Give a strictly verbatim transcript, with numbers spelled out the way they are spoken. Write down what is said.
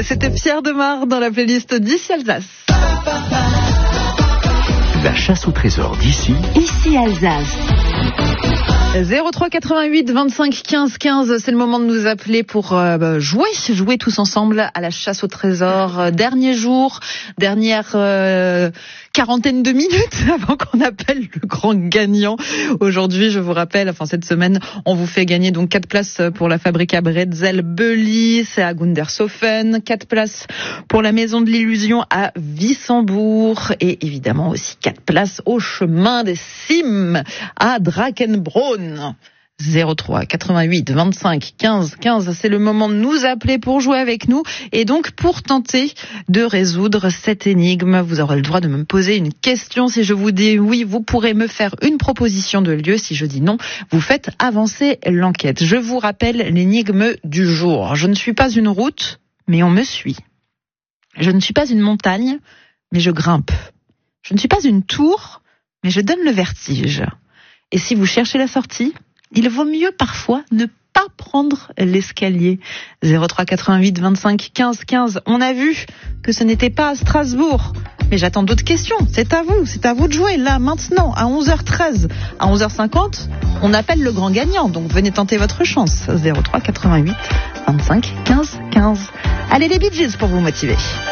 C'était Pierre Demar dans la playlist d'ici Alsace. La chasse au trésor d'ici. Ici Alsace. zéro trois quatre-vingt-huit vingt-cinq quinze quinze, c'est le moment de nous appeler pour euh, jouer, jouer tous ensemble à la chasse au trésor. Euh, dernier jour, dernière euh, quarantaine de minutes avant qu'on appelle le grand gagnant. Aujourd'hui, je vous rappelle, enfin cette semaine, on vous fait gagner donc quatre places pour la Fabrica Bretzel Beuli, c'est à Gundershofen, quatre places pour la Maison de l'Illusion à Wissembourg et évidemment aussi quatre places au Chemin des Cimes à Drakenbraun. zéro trois quatre-vingt-huit vingt-cinq quinze quinze, c'est le moment de nous appeler pour jouer avec nous et donc pour tenter de résoudre cette énigme. Vous aurez le droit de me poser une question. Si je vous dis oui, vous pourrez me faire une proposition de lieu. Si je dis non, vous faites avancer l'enquête. Je vous rappelle l'énigme du jour. Je ne suis pas une route, mais on me suit. Je ne suis pas une montagne, mais je grimpe. Je ne suis pas une tour, mais je donne le vertige. Et si vous cherchez la sortie, il vaut mieux parfois ne pas prendre l'escalier. zéro trois quatre-vingt-huit vingt-cinq quinze quinze. On a vu que ce n'était pas à Strasbourg. Mais j'attends d'autres questions. C'est à vous. C'est à vous de jouer. Là, maintenant, à onze heures treize. À onze heures cinquante, on appelle le grand gagnant. Donc venez tenter votre chance. zéro trois quatre-vingt-huit vingt-cinq quinze quinze. Allez les Bee Gees pour vous motiver.